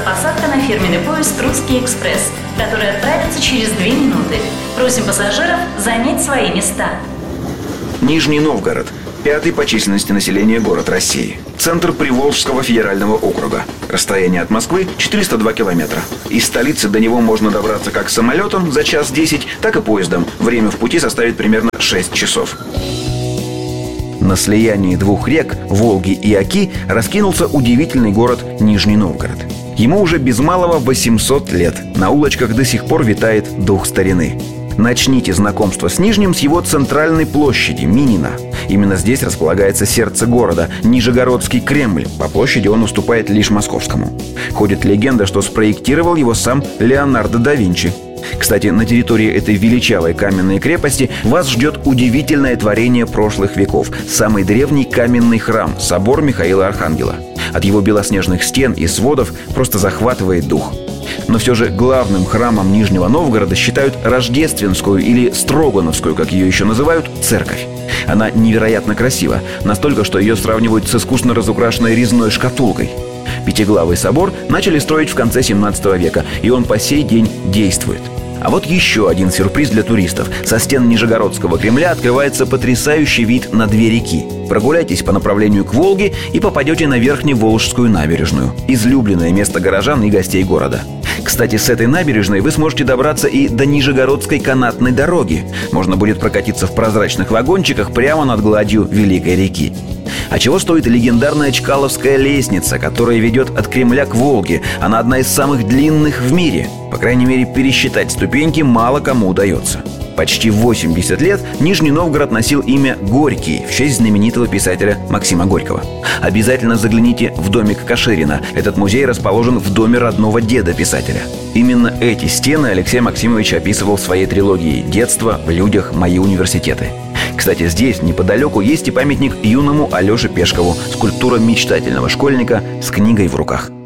посадка на фирменный поезд «Русский экспресс», который отправится через 2 минуты. Просим пассажиров занять свои места. Нижний Новгород. 5-й по численности населения город России. Центр Приволжского федерального округа. Расстояние от Москвы 402 километра. Из столицы до него можно добраться как самолетом за час 10, так и поездом. Время в пути составит примерно 6 часов. На слиянии двух рек, Волги и Оки, раскинулся удивительный город Нижний Новгород. Ему уже без малого 800 лет. На улочках до сих пор витает дух старины. Начните знакомство с Нижним с его центральной площади – Минина. Именно здесь располагается сердце города – Нижегородский Кремль. По площади он уступает лишь московскому. Ходит легенда, что спроектировал его сам Леонардо да Винчи. Кстати, на территории этой величавой каменной крепости вас ждет удивительное творение прошлых веков – самый древний каменный храм – собор Михаила Архангела. От его белоснежных стен и сводов просто захватывает дух. Но все же главным храмом Нижнего Новгорода считают Рождественскую или Строгановскую, как ее еще называют, церковь. Она невероятно красива, настолько, что ее сравнивают с искусно разукрашенной резной шкатулкой. Пятиглавый собор начали строить в конце 17 века, и он по сей день действует. А вот еще один сюрприз для туристов. Со стен Нижегородского Кремля открывается потрясающий вид на 2 реки. Прогуляйтесь по направлению к Волге и попадете на Верхневолжскую набережную. Излюбленное место горожан и гостей города. Кстати, с этой набережной вы сможете добраться и до Нижегородской канатной дороги. Можно будет прокатиться в прозрачных вагончиках прямо над гладью Великой реки. А чего стоит легендарная Чкаловская лестница, которая ведет от Кремля к Волге? Она одна из самых длинных в мире. По крайней мере, пересчитать ступеньки мало кому удается. Почти 80 лет Нижний Новгород носил имя Горький в честь знаменитого писателя Максима Горького. Обязательно загляните в домик Каширина. Этот музей расположен в доме родного деда писателя. Именно эти стены Алексей Максимович описывал в своей трилогии «Детство в людях. Мои университеты». Кстати, здесь, неподалеку, есть и памятник юному Алёше Пешкову, скульптура мечтательного школьника с книгой в руках.